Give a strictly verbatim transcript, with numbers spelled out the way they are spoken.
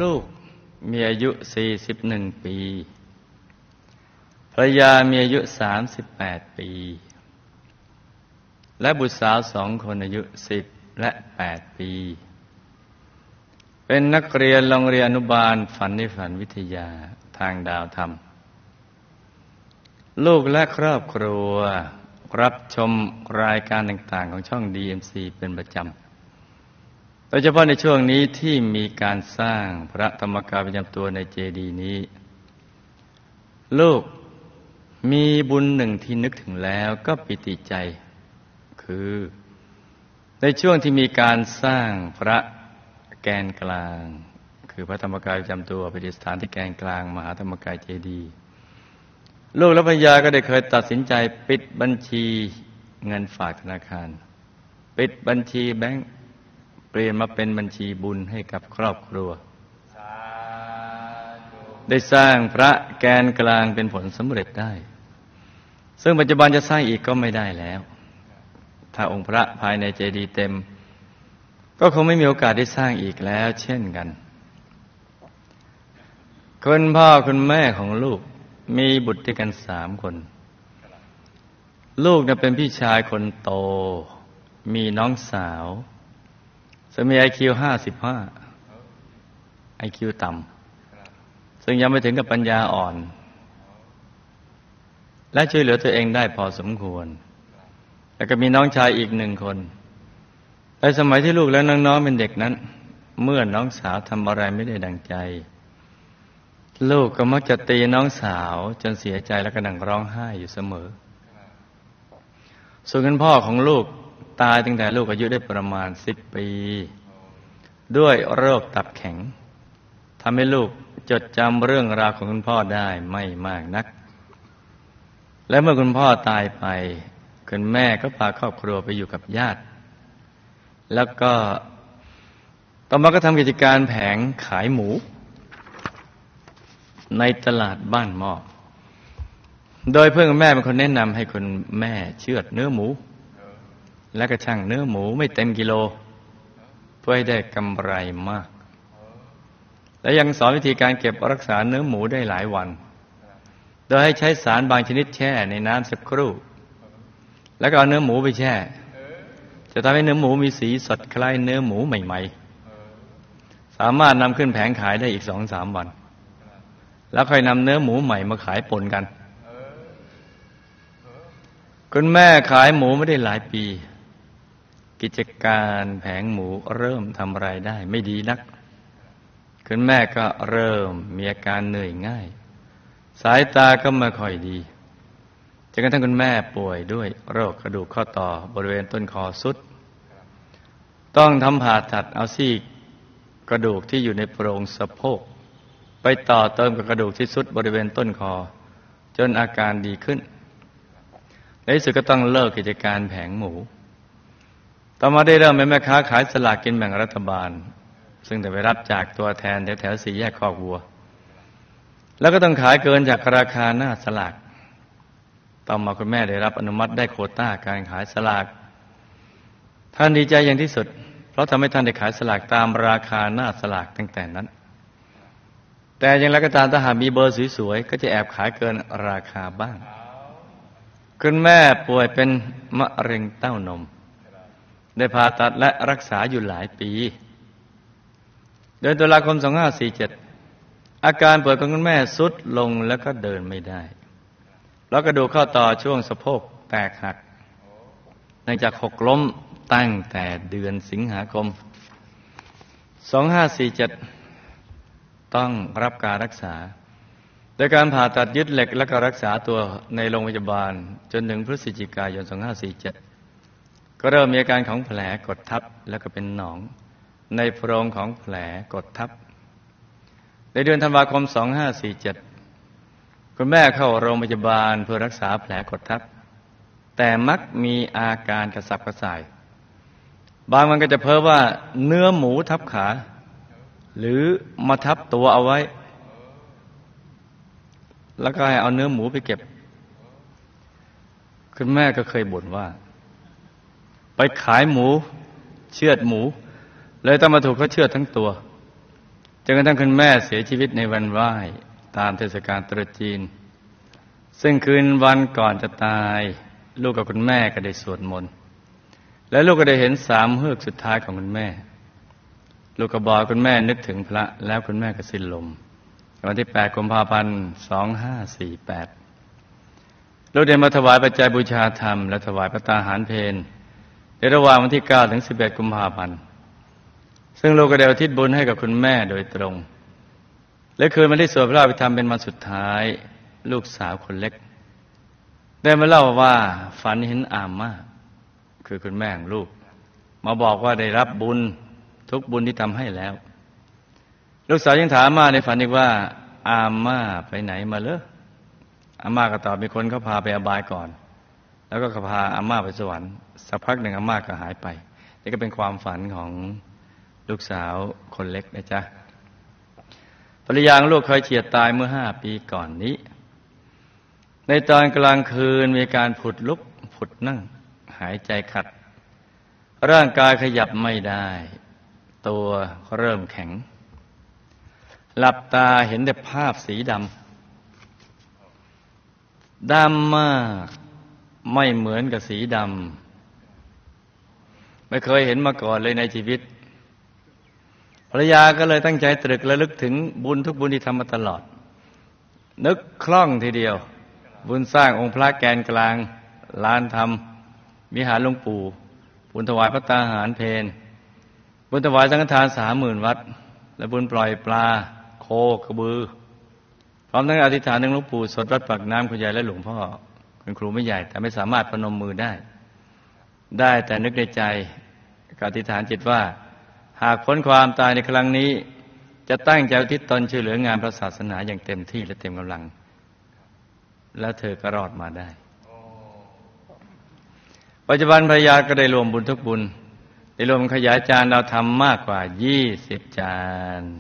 ลูกมีอายุสี่สิบเอ็ดปีภรรยามีอายุสามสิบแปดปีและบุตรสาวสองคนอายุสิบและแปดปีเป็นนักเรียนโรงเรียนอนุบาลฝันในฝันวิทยาทางดาวธรรมลูกและครอบครัวรับชมรายการต่างๆของช่อง ดี เอ็ม ซี เป็นประจำโดยเฉพาะในช่วงนี้ที่มีการสร้างพระธรรมกายประจำตัวในเจดีย์นี้ลูกมีบุญหนึ่งที่นึกถึงแล้วก็ปิติใจคือในช่วงที่มีการสร้างพระแกนกลางคือพระธรรมกายประจำตัวประดิษฐานที่แกนกลางมหาธรรมกายเจดีย์ลูกและภรรยาก็ได้เคยตัดสินใจปิดบัญชีเงินฝากธนาคารปิดบัญชีแบงก์เปลี่ยนมาเป็นบัญชีบุญให้กับครอบครัวได้สร้างพระแกนกลางเป็นผลสำเร็จได้ซึ่งปัจจุบันจะสร้างอีกก็ไม่ได้แล้วถ้าองค์พระภายในเจดีย์เต็มก็คงไม่มีโอกาสได้สร้างอีกแล้วเช่นกันคุณพ่อคุณแม่ของลูกมีบุตรด้วยกันสามคนลูกเนี่ยเป็นพี่ชายคนโตมีน้องสาวซึ่งมี ไอ คิว ห้าสิบห้า ไอ คิว ต่ำซึ่งยังไม่ถึงกับปัญญาอ่อนและช่วยเหลือตัวเองได้พอสมควรแล้วก็มีน้องชายอีกหนึ่งคนในสมัยที่ลูกและน้องๆเป็นเด็กนั้นเมื่อน้องสาวทำอะไรไม่ได้ดังใจลูกก็มักจะตีน้องสาวจนเสียใจแล้วก็นั่งร้องไห้อยู่เสมอส่วนคุณพ่อของลูกตายตั้งแต่ลูกอายุได้ประมาณสิบปีด้วยโรคตับแข็งทำให้ลูกจดจำเรื่องราวของคุณพ่อได้ไม่มากนักและเมื่อคุณพ่อตายไปคุณแม่ก็พาครอบครัวไปอยู่กับญาติแล้วก็ต่อมาก็ทำกิจการแผงขายหมูในตลาดบ้านหม้อโดยเพื่อนแม่เป็นคนแนะนำให้คุณแม่เชือดเนื้อหมูและก็ชั่งเนื้อหมูไม่เต็มกิโลเพื่อให้ได้กำไรมากและยังสอนวิธีการเก็บรักษาเนื้อหมูได้หลายวันโดยให้ใช้สารบางชนิดแช่ในน้ำสักครู่แล้วก็เอาเนื้อหมูไปแช่จะทำให้เนื้อหมูมีสีสดคล้ายเนื้อหมูใหม่ๆสามารถนำขึ้นแผงขายได้อีก สองถึงสาม วันแล้วค่อยนำเนื้อหมูใหม่มาขายปนกันคุณแม่ขายหมูไม่ได้หลายปีกิจการแผงหมูเริ่มทำรายได้ไม่ดีนักคุณแม่ก็เริ่มมีอาการเหนื่อยง่ายสายตาก็ไม่ค่อยดีจนกระทั่งคุณแม่ป่วยด้วยโรคกระดูกข้อต่อบริเวณต้นคอทรุดต้องทำผ่าตัดเอาซี่กระดูกที่อยู่ในโพรงสะโพกไปต่อเติมกับกระดูกที่ทรุดบริเวณต้นคอจนอาการดีขึ้นในที่สุดก็ต้องเลิกกิจการแผงหมูต่อมาได้เริ่มเป็นแม่ค้าขายสลากกินแบ่งรัฐบาลซึ่งได้ไปรับจากตัวแทนแถวๆสี่แยกคอกวัวแล้วก็ต้องขายเกินจากราคาหน้าสลากต่อมาคุณแม่ได้รับอนุมัติได้โควต้าการขายสลากท่านดีใจอย่างที่สุดเพราะทำให้ท่านได้ขายสลากตามราคาหน้าสลากตั้งแต่นั้นแต่อย่างไรก็ตามถ้าหากมีเบอร์สวยๆก็จะแอบขายเกินราคาบ้างคุณแม่ป่วยเป็นมะเร็งเต้านมได้ผ่าตัดและรักษาอยู่หลายปีเดือนตุลาคมสองพันห้าร้อยสี่สิบเจ็ดอาการป่วยของคุณแม่ทรุดลงแล้วก็เดินไม่ได้แล้วกระดูกข้อต่อช่วงสะโพกแตกหักเนื่องจากหกล้มตั้งแต่เดือนสิงหาคมสองพันห้าร้อยสี่สิบเจ็ดต้องรับการรักษาโดยการผ่าตัดยึดเหล็กและก็รักษาตัวในโรงพยาบาลจนถึงพฤศจิกายนสองพันห้าร้อยสี่สิบเจ็ดก็เริ่มมีอาการของแผลกดทับแล้วก็เป็นหนองในโพรงของแผลกดทับในเดือนธันวาคมสองพันห้าร้อยสี่สิบเจ็ดคุณแม่เข้าโรงพยาบาลเพื่อรักษาแผลกดทับแต่มักมีอาการกระสับกระส่ายบางวันก็จะเพ้อว่าเนื้อหมูทับขาหรือมาทับตัวเอาไว้แล้วก็ให้เอาเนื้อหมูไปเก็บคุณแม่ก็เคยบ่นว่าไปขายหมูเชือดหมูเลยต้องมาถูกเขาเชือดทั้งตัวจนกระทั่งคุณแม่เสียชีวิตในวันไหว้ตามเทศกาลตรุษจีนซึ่งคืนวันก่อนจะตายลูกกับคุณแม่ก็ได้สวดมนต์และลูกก็ได้เห็นสามเฮือกสุดท้ายของคุณแม่ลูกก็บอกคุณแม่นึกถึงพระแล้วคุณแม่ก็สิ้นลมวันที่แปดกุมภาพันธ์สองห้าสี่แปดลูกได้มาถวายปัจจัยบูชาธรรมและถวายพระตาหารเพลในระหว่างวันที่เก้าถึงสิบเอ็ดกุมภาพันธ์ซึ่งลูกก็ได้อุทิศบุญให้กับคุณแม่โดยตรงและคืนวันที่สวดพระอภิธรรมเป็นวันสุดท้ายลูกสาวคนเล็กได้มาเล่าว่าฝันเห็นอาม่าคือคุณแม่ของลูกมาบอกว่าได้รับบุญทุกบุญที่ทำให้แล้วลูกสาวยังถามอาม่าในฝันอีกว่าอาม่าไปไหนมาเหรออาม่าก็ตอบมีคนเขาพาไปอบายก่อนแล้วก็พาอาม่าไปสวรรค์สักพักหนึ่งอาม่าก็หายไปนี่ก็เป็นความฝันของลูกสาวคนเล็กนะจ๊ะภรรยาของลูกเคยเฉียดตายเมื่อห้าปีก่อนนี้ในตอนกลางคืนมีการผุดลุกผุดนั่งหายใจขัดร่างกายขยับไม่ได้ตัวเริ่มแข็งหลับตาเห็นแต่ภาพสีดำดำมากไม่เหมือนกับสีดำไม่เคยเห็นมาก่อนเลยในชีวิตภรรยาก็เลยตั้งใจตรึกระลึกถึงบุญทุกบุญที่ทำมาตลอดนึกคล่องทีเดียวบุญสร้างองค์พระแกนกลางลานธรรมวิหารหลวงปู่บุญถวายพระตาหารเพลบุญถวายสังฆทานสามหมื่นวัดและบุญปล่อยปลาโคกระบือพร้อมทั้งอธิษฐานถึงหลวงปู่สดวัดปากน้ำคุณยายและหลวงพ่อคุณครูไม่ใหญ่แต่ไม่สามารถพนมมือได้ได้แต่นึกในใจอธิษฐานจิตว่าหากพ้นความตายในครั้งนี้จะตั้งใจอุทิศตนช่วยเหลืองานพระศาสนาอย่างเต็มที่และเต็มกำลังแล้วเธอก็รอดมาได้ปัจจุบันภรรยาก็ได้รวมบุญทุกบุญได้รวมขยายจานเราทำมากกว่ายี่สิบจาน